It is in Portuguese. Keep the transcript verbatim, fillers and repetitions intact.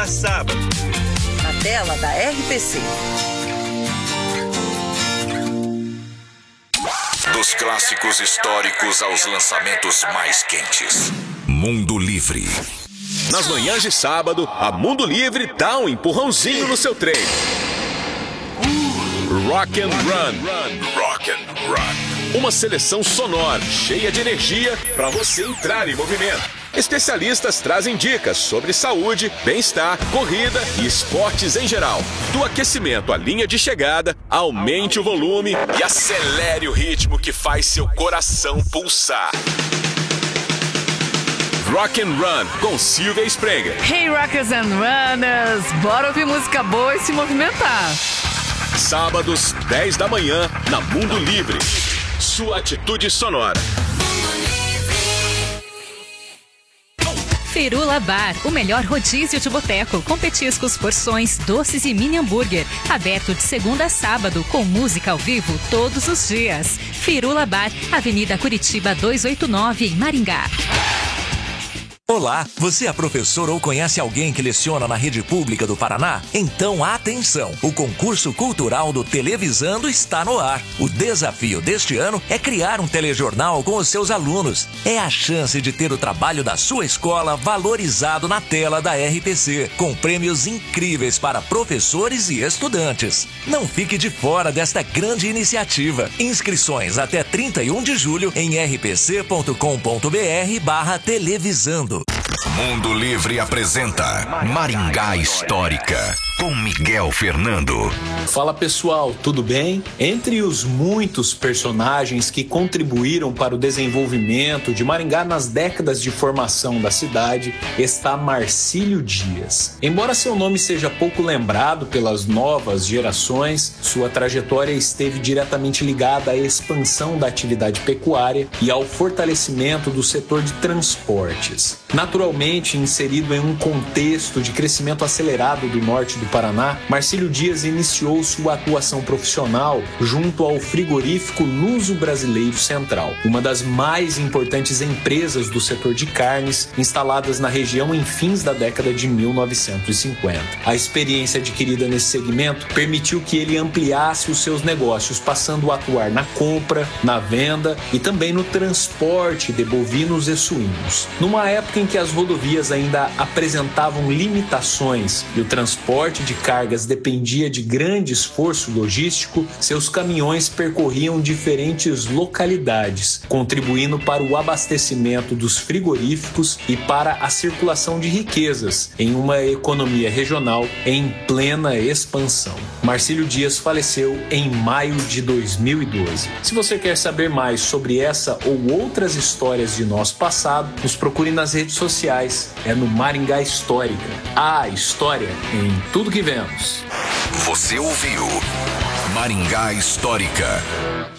a sábado. Na tela da R P C. Dos clássicos históricos aos lançamentos mais quentes. Mundo Livre. Nas manhãs de sábado, a Mundo Livre dá um empurrãozinho no seu treino. Rock and Run. Rock and Run. Uma seleção sonora, cheia de energia para você entrar em movimento. Especialistas trazem dicas sobre saúde, bem-estar, corrida e esportes em geral. Do aquecimento à linha de chegada, aumente o volume e acelere o ritmo que faz seu coração pulsar. Rock and Run, com Silvia Sprenger. Hey Rockers and Runners, bora ouvir música boa e se movimentar. Sábados, dez da manhã, na Mundo Livre. Sua atitude sonora. Firula Bar, o melhor rodízio de boteco, com petiscos, porções, doces e mini hambúrguer. Aberto de segunda a sábado, com música ao vivo todos os dias. Firula Bar, Avenida Curitiba duzentos e oitenta e nove, em Maringá. Olá, você é professor ou conhece alguém que leciona na rede pública do Paraná? Então atenção, o concurso cultural do Televisando está no ar. O desafio deste ano é criar um telejornal com os seus alunos. É a chance de ter o trabalho da sua escola valorizado na tela da R P C, com prêmios incríveis para professores e estudantes. Não fique de fora desta grande iniciativa. Inscrições até trinta e um de julho em r p c ponto com ponto b r barra televisando. Mundo Livre apresenta Maringá Histórica, com Miguel Fernando. Fala pessoal, tudo bem? Entre os muitos personagens que contribuíram para o desenvolvimento de Maringá nas décadas de formação da cidade está Marcílio Dias. Embora seu nome seja pouco lembrado pelas novas gerações, sua trajetória esteve diretamente ligada à expansão da atividade pecuária e ao fortalecimento do setor de transportes. Naturalmente inserido em um contexto de crescimento acelerado do norte do Paraná, Marcílio Dias iniciou sua atuação profissional junto ao frigorífico Luso Brasileiro Central, uma das mais importantes empresas do setor de carnes instaladas na região em fins da década de mil novecentos e cinquenta. A experiência adquirida nesse segmento permitiu que ele ampliasse os seus negócios, passando a atuar na compra, na venda e também no transporte de bovinos e suínos. Numa época em que as rodovias ainda apresentavam limitações e o transporte de cargas dependia de grande esforço logístico, seus caminhões percorriam diferentes localidades, contribuindo para o abastecimento dos frigoríficos e para a circulação de riquezas em uma economia regional em plena expansão. Marcílio Dias faleceu em maio de dois mil e doze. Se você quer saber mais sobre essa ou outras histórias de nosso passado, nos procure nas redes sociais. É no Maringá Histórica. A história em tudo que vemos. Você ouviu Maringá Histórica.